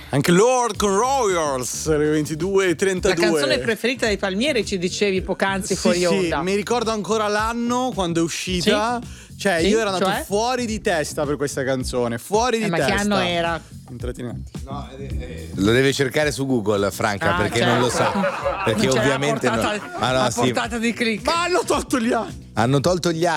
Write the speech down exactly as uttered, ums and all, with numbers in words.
Anche Lord con Royals, alle ventidue e trentadue. La canzone preferita dei Palmieri, ci dicevi poc'anzi Sì, fuori sì, onda. mi ricordo ancora l'anno quando è uscita. Sì? Cioè, Sì? io ero andato Cioè? fuori di testa per questa canzone. Fuori di Eh, ma testa. che anno era? Intrattenimento. No, eh, eh, lo deve cercare su Google, Franca, Ah, perché certo. non lo sa. Perché Non c'era ovviamente a portata, no. Ma no, a sì. portata di click. Ma hanno tolto gli anni. Hanno tolto gli